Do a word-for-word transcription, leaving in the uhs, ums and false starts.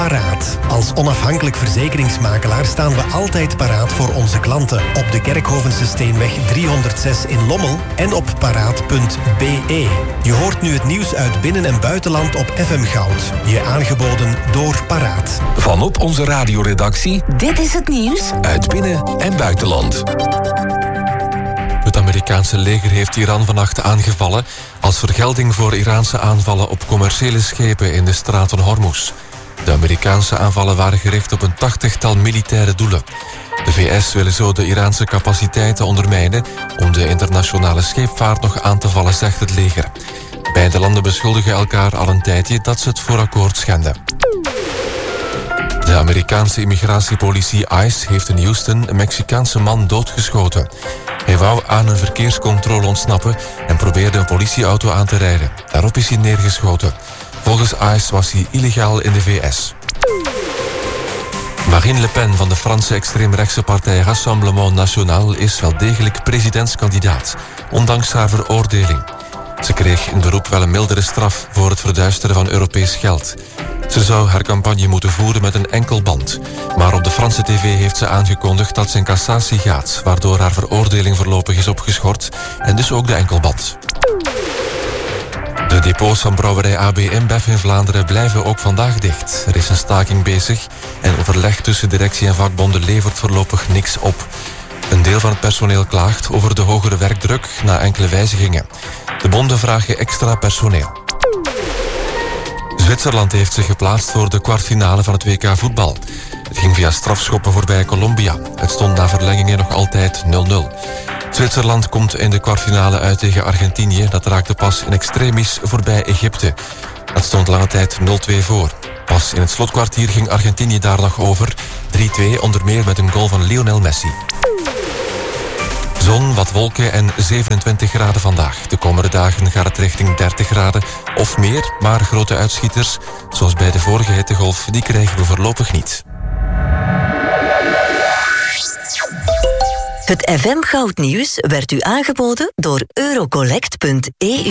Paraat. Als onafhankelijk verzekeringsmakelaar staan we altijd paraat voor onze klanten. Op de Kerkhovense Steenweg driehonderdzes in Lommel en op paraat punt b e. Je hoort nu het nieuws uit binnen- en buitenland op F M Goud. Je aangeboden door Paraat. Vanop onze radioredactie. Dit is het nieuws uit binnen- en buitenland. Het Amerikaanse leger heeft Iran vannacht aangevallen als vergelding voor Iraanse aanvallen op commerciële schepen in de straat van Hormuz. De Amerikaanse aanvallen waren gericht op een tachtigtal militaire doelen. De V S willen zo de Iraanse capaciteiten ondermijnen om de internationale scheepvaart nog aan te vallen, zegt het leger. Beide landen beschuldigen elkaar al een tijdje dat ze het voorakkoord schenden. De Amerikaanse immigratiepolitie ICE heeft in Houston een Mexicaanse man doodgeschoten. Hij wou aan een verkeerscontrole ontsnappen en probeerde een politieauto aan te rijden. Daarop is hij neergeschoten. Volgens ICE was hij illegaal in de V S. Marine Le Pen van de Franse extreemrechtse partij Rassemblement National is wel degelijk presidentskandidaat, ondanks haar veroordeling. Ze kreeg in beroep wel een mildere straf voor het verduisteren van Europees geld. Ze zou haar campagne moeten voeren met een enkel band. Maar op de Franse tv heeft ze aangekondigd dat ze in cassatie gaat, waardoor haar veroordeling voorlopig is opgeschort en dus ook de enkelband. De depots van brouwerij A B InBev in Vlaanderen blijven ook vandaag dicht. Er is een staking bezig en overleg tussen directie en vakbonden levert voorlopig niks op. Een deel van het personeel klaagt over de hogere werkdruk na enkele wijzigingen. De bonden vragen extra personeel. Zwitserland heeft zich geplaatst voor de kwartfinale van het W K voetbal. Het ging via strafschoppen voorbij Colombia. Het stond na verlengingen nog altijd nul nul. Zwitserland komt in de kwartfinale uit tegen Argentinië. Dat raakte pas in extremis voorbij Egypte. Dat stond lange tijd nul twee voor. Pas in het slotkwartier ging Argentinië daar nog over. drie twee, onder meer met een goal van Lionel Messi. Zon, wat wolken en zevenentwintig graden vandaag. De komende dagen gaat het richting dertig graden of meer, maar grote uitschieters, zoals bij de vorige hittegolf, die krijgen we voorlopig niet. Het F M Goud Nieuws werd u aangeboden door eurocollect punt e u.